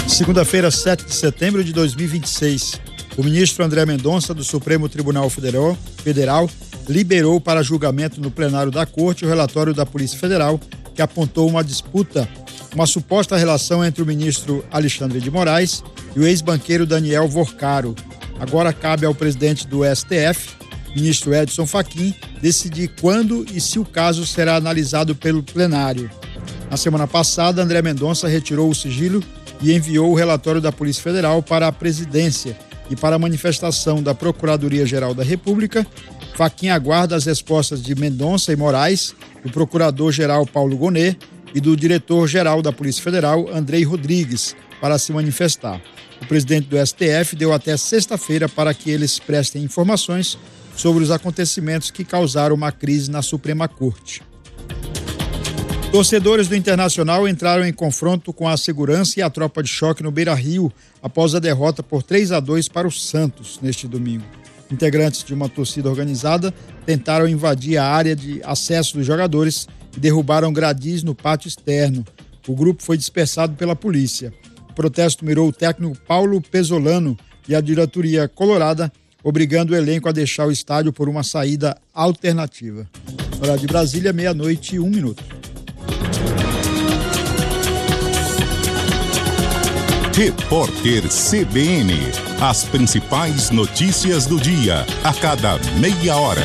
Segunda-feira, 7 de setembro de 2026, o ministro André Mendonça, do Supremo Tribunal Federal, liberou para julgamento no plenário da Corte o relatório da Polícia Federal que apontou uma suposta relação entre o ministro Alexandre de Moraes e o ex-banqueiro Daniel Vorcaro. Agora cabe ao presidente do STF, ministro Edson Fachin, decidir quando e se o caso será analisado pelo plenário. Na semana passada, André Mendonça retirou o sigilo e enviou o relatório da Polícia Federal para a presidência e para a manifestação da Procuradoria-Geral da República. Fachin aguarda as respostas de Mendonça e Moraes, do Procurador-Geral Paulo Gonet e do Diretor-Geral da Polícia Federal, Andrei Rodrigues, para se manifestar. O presidente do STF deu até sexta-feira para que eles prestem informações sobre os acontecimentos que causaram uma crise na Suprema Corte. Torcedores do Internacional entraram em confronto com a segurança e a tropa de choque no Beira-Rio após a derrota por 3-2 para o Santos neste domingo. Integrantes de uma torcida organizada tentaram invadir a área de acesso dos jogadores e derrubaram gradis no pátio externo. O grupo foi dispersado pela polícia. O protesto mirou o técnico Paulo Pesolano e a diretoria colorada, obrigando o elenco a deixar o estádio por uma saída alternativa. Hora de Brasília, 12:01. Repórter CBN. As principais notícias do dia, a cada meia hora.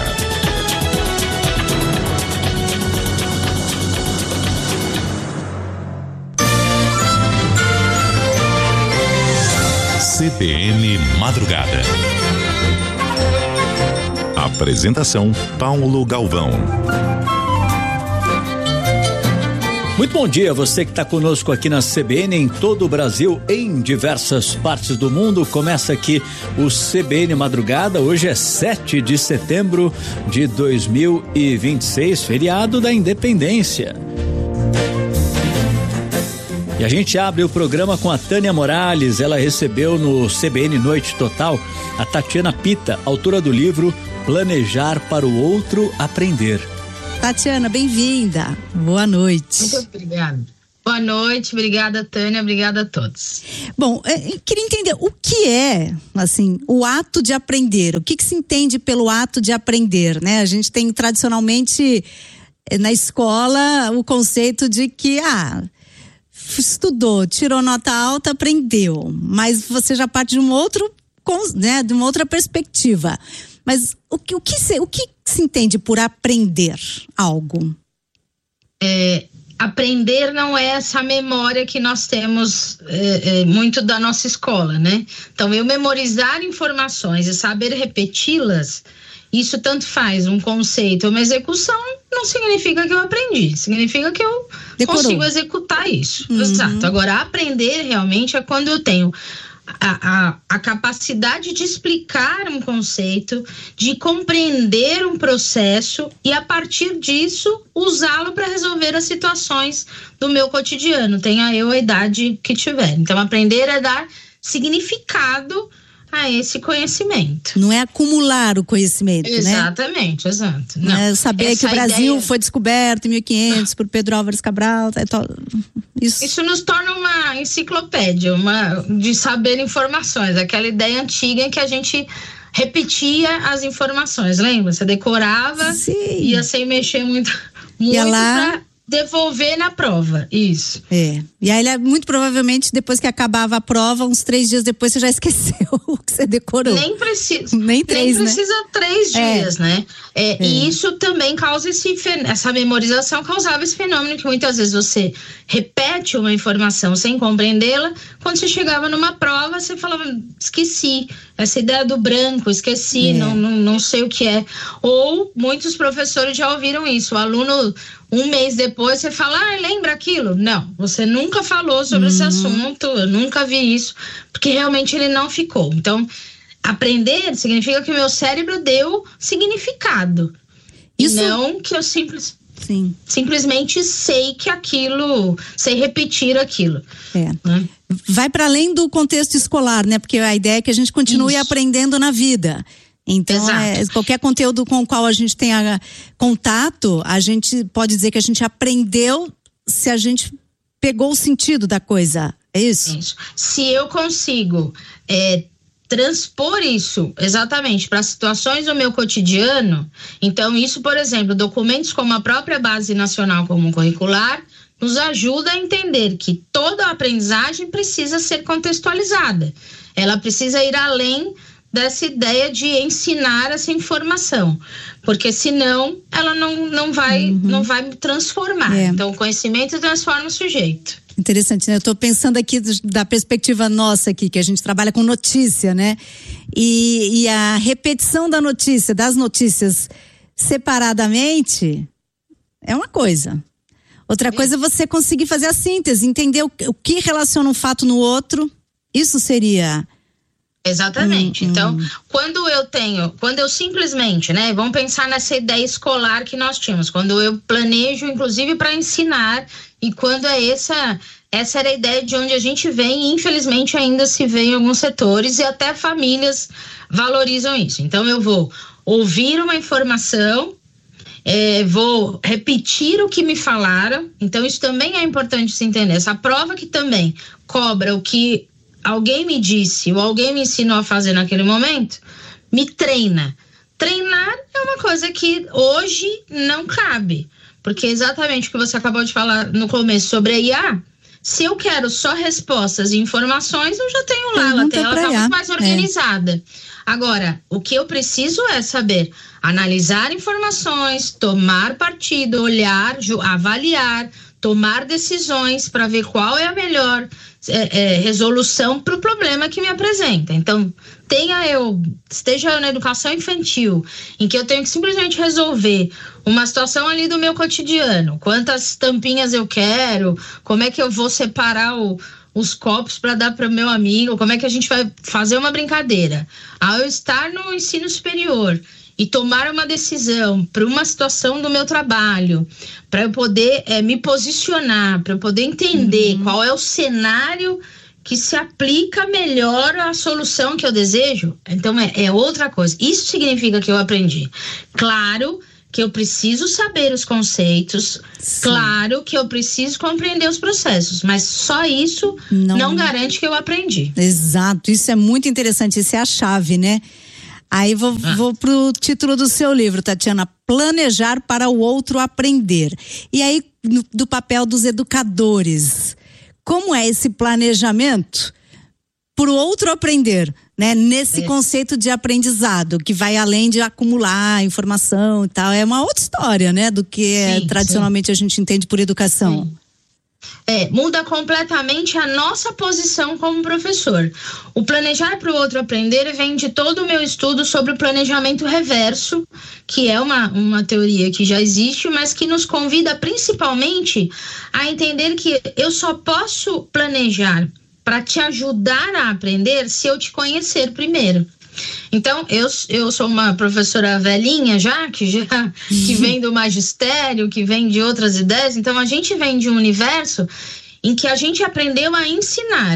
CBN Madrugada. Apresentação: Paulo Galvão. Muito bom dia, você que está conosco aqui na CBN, em todo o Brasil, em diversas partes do mundo. Começa aqui o CBN Madrugada. Hoje é 7 de setembro de 2026, feriado da Independência. E a gente abre o programa com a Tânia Morales. Ela recebeu no CBN Noite Total a Tatiana Pita, autora do livro Planejar para o Outro Aprender. Tatiana, bem-vinda. Boa noite. Muito obrigada. Boa noite, obrigada, Tânia, obrigada a todos. Bom, queria entender o que é, assim, o ato de aprender. O que se entende pelo ato de aprender, né? A gente tem tradicionalmente na escola o conceito de que, estudou, tirou nota alta, aprendeu. Mas você já parte de um outro, né, de uma outra perspectiva. Mas o que se entende por aprender algo? Aprender não é essa memória que nós temos muito da nossa escola, né? Então, eu memorizar informações e saber repeti-las, isso tanto faz um conceito ou uma execução, não significa que eu aprendi, significa que eu consigo executar isso. Uhum. Exato. Agora, aprender realmente é quando eu tenho a capacidade de explicar um conceito, de compreender um processo e, a partir disso, usá-lo para resolver as situações do meu cotidiano, tenha eu a idade que tiver. Então, aprender é dar significado a esse conhecimento. Não é acumular o conhecimento, exatamente, né? Exato. Não é saber que o Brasil foi descoberto em 1500 por Pedro Álvares Cabral. Isso nos torna uma enciclopédia, de saber informações. Aquela ideia antiga em que a gente repetia as informações, lembra? Você decorava, ia sem mexer muito para devolver na prova, isso. E aí, muito provavelmente, depois que acabava a prova, uns 3 dias depois, você já esqueceu o que você decorou. Nem precisa. Nem precisa 3 dias, né? E isso também causa essa memorização causava esse fenômeno que muitas vezes você repete uma informação sem compreendê-la. Quando você chegava numa prova, você falava, esqueci. Essa ideia do branco, esqueci, não sei o que é. Ou muitos professores já ouviram isso. O aluno, um mês depois, você fala, lembra aquilo? Não, você nunca falou sobre esse assunto, eu nunca vi isso, porque realmente ele não ficou. Então, aprender significa que o meu cérebro deu significado. Isso... E não que eu simplesmente sei sei repetir aquilo. Né? Vai para além do contexto escolar, né? Porque a ideia é que a gente continue aprendendo na vida. Então, qualquer conteúdo com o qual a gente tenha contato, a gente pode dizer que a gente aprendeu se a gente pegou o sentido da coisa É isso? Isso. Se eu consigo transpor isso exatamente para situações do meu cotidiano, então isso, por exemplo, documentos como a própria Base Nacional Comum Curricular nos ajuda a entender que toda a aprendizagem precisa ser contextualizada. Ela precisa ir além dessa ideia de ensinar essa informação, porque senão ela não vai transformar. Então o conhecimento transforma o sujeito. Interessante, né? Eu estou pensando aqui da perspectiva nossa aqui, que a gente trabalha com notícia, né? E a repetição das notícias separadamente é uma coisa. Outra coisa é você conseguir fazer a síntese, entender o que relaciona um fato no outro. Isso seria... Exatamente. Então, quando eu simplesmente, né, vamos pensar nessa ideia escolar que nós tínhamos, quando eu planejo, inclusive, para ensinar, e quando essa era a ideia de onde a gente vem, e infelizmente ainda se vê em alguns setores, e até famílias valorizam isso. Então, eu vou ouvir uma informação, vou repetir o que me falaram, então isso também é importante se entender. Essa prova que também cobra o que alguém me disse ou alguém me ensinou a fazer naquele momento, me treina. Treinar é uma coisa que hoje não cabe, porque exatamente o que você acabou de falar no começo sobre a IA, se eu quero só respostas e informações, eu já tenho lá, ela está muito mais organizada. Agora, o que eu preciso é saber analisar informações, tomar partido, olhar, avaliar, tomar decisões para ver qual é a melhor resolução para o problema que me apresenta. Então, esteja eu na educação infantil, em que eu tenho que simplesmente resolver uma situação ali do meu cotidiano, quantas tampinhas eu quero, como é que eu vou separar os copos para dar para o meu amigo, como é que a gente vai fazer uma brincadeira. Ao eu estar no ensino superior e tomar uma decisão para uma situação do meu trabalho, para eu poder me posicionar, para eu poder entender qual é o cenário que se aplica melhor à solução que eu desejo, então é outra coisa. Isso significa que eu aprendi. Claro que eu preciso saber os conceitos, claro que eu preciso compreender os processos, mas só isso não garante que eu aprendi. Exato, isso é muito interessante, isso é a chave, né? Aí vou pro título do seu livro, Tatiana, Planejar para o Outro Aprender. E aí, do papel dos educadores, como é esse planejamento para o outro aprender, né? Nesse conceito de aprendizado, que vai além de acumular informação e tal, é uma outra história, né? Do que tradicionalmente a gente entende por educação. Sim. Muda completamente a nossa posição como professor. O planejar para o outro aprender vem de todo o meu estudo sobre o planejamento reverso, que é uma teoria que já existe, mas que nos convida principalmente a entender que eu só posso planejar para te ajudar a aprender se eu te conhecer primeiro. Então, eu sou uma professora velhinha que vem do magistério, que vem de outras ideias. Então, a gente vem de um universo em que a gente aprendeu a ensinar.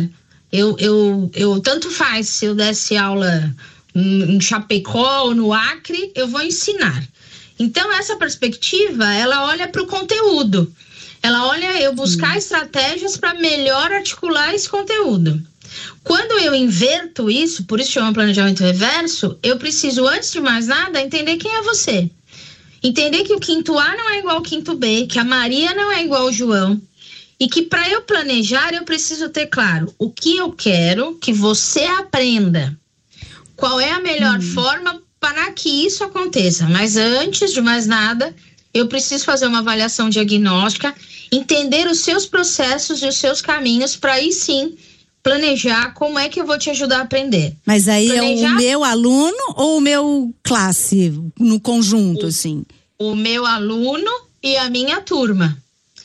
Eu tanto faz se eu desse aula em Chapecó ou no Acre, eu vou ensinar. Então, essa perspectiva, ela olha para o conteúdo. Ela olha eu buscar estratégias para melhor articular esse conteúdo. Quando eu inverto isso, por isso chama planejamento reverso, eu preciso, antes de mais nada, entender quem é você. Entender que o quinto A não é igual ao quinto B, que a Maria não é igual ao João. E que para eu planejar, eu preciso ter claro o que eu quero que você aprenda. Qual é a melhor forma para que isso aconteça. Mas antes de mais nada, eu preciso fazer uma avaliação diagnóstica, entender os seus processos e os seus caminhos para aí sim planejar como é que eu vou te ajudar a aprender. Mas aí é o meu aluno ou o meu classe no conjunto, assim? O meu aluno e a minha turma.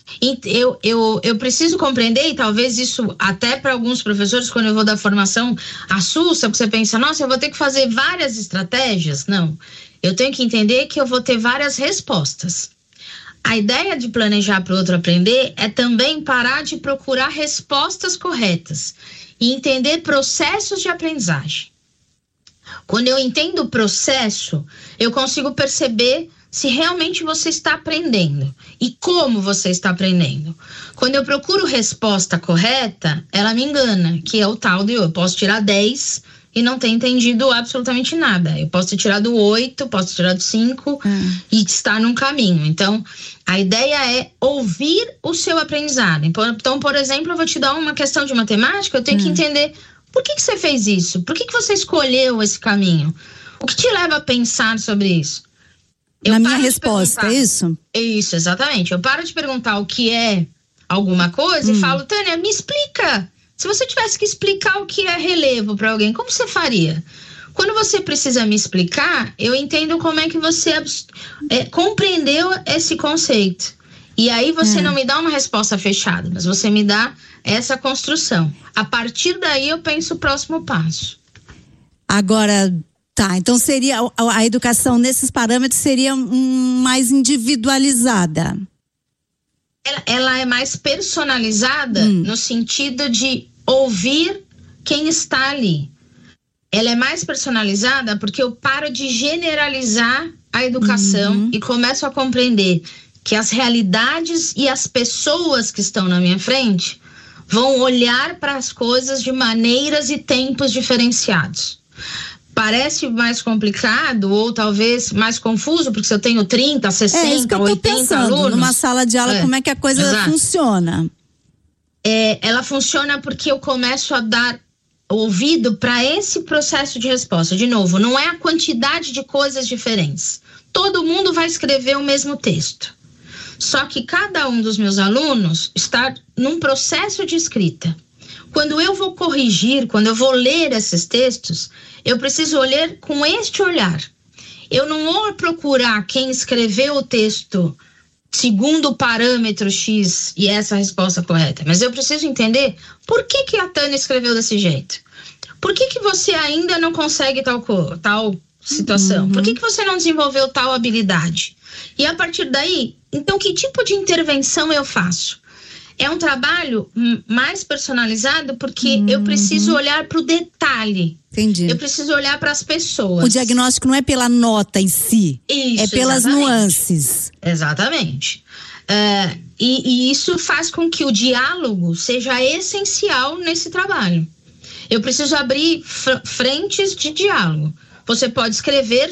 Eu preciso compreender, e talvez isso até para alguns professores, quando eu vou dar formação, assusta, porque você pensa, nossa, eu vou ter que fazer várias estratégias. Não, eu tenho que entender que eu vou ter várias respostas. A ideia de planejar para o outro aprender é também parar de procurar respostas corretas e entender processos de aprendizagem. Quando eu entendo o processo, eu consigo perceber se realmente você está aprendendo e como você está aprendendo. Quando eu procuro resposta correta, ela me engana, que é o tal de eu posso tirar 10 e não ter entendido absolutamente nada. Eu posso ter tirado 8, posso ter tirado 5 e estar num caminho. Então, a ideia é ouvir o seu aprendizado. Então, por exemplo, eu vou te dar uma questão de matemática, eu tenho que entender por que você fez isso? Por que você escolheu esse caminho? O que te leva a pensar sobre isso? Na minha resposta, é isso? Isso, exatamente. Eu paro de perguntar o que é alguma coisa e falo, Tânia, me explica. Se você tivesse que explicar o que é relevo para alguém, como você faria? Quando você precisa me explicar, eu entendo como é que você compreendeu esse conceito. E aí você não me dá uma resposta fechada, mas você me dá essa construção. A partir daí eu penso o próximo passo. Agora, tá, então seria a educação nesses parâmetros seria mais individualizada. Ela é mais personalizada no sentido de ouvir quem está ali. Ela é mais personalizada porque eu paro de generalizar a educação e começo a compreender que as realidades e as pessoas que estão na minha frente vão olhar para as coisas de maneiras e tempos diferenciados. Parece mais complicado ou talvez mais confuso, porque se eu tenho 30, 60, 80 alunos... Numa sala de aula, como é que a coisa funciona? Ela funciona porque eu começo a dar ouvido para esse processo de resposta. De novo, não é a quantidade de coisas diferentes. Todo mundo vai escrever o mesmo texto. Só que cada um dos meus alunos está num processo de escrita. Quando eu vou corrigir, quando eu vou ler esses textos, eu preciso olhar com este olhar. Eu não vou procurar quem escreveu o texto segundo o parâmetro X e essa resposta correta, mas eu preciso entender por que a Tânia escreveu desse jeito. Por que você ainda não consegue tal situação? Por que você não desenvolveu tal habilidade? E a partir daí, então que tipo de intervenção eu faço? É um trabalho mais personalizado porque eu preciso olhar para o detalhe. Entendi. Eu preciso olhar para as pessoas. O diagnóstico não é pela nota em si, isso, é pelas nuances. Exatamente. E isso faz com que o diálogo seja essencial nesse trabalho. Eu preciso abrir frentes de diálogo. Você pode escrever